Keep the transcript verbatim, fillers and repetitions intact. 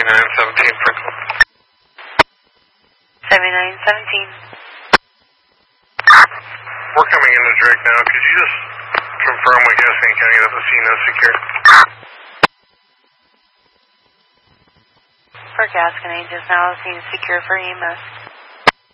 seventy-nine seventeen, Franklin. seventy-nine seventeen. We're coming into Drake now. Could you just confirm with Gaston County that the scene is secure? For Gaston, just now, the scene is secure for E M S.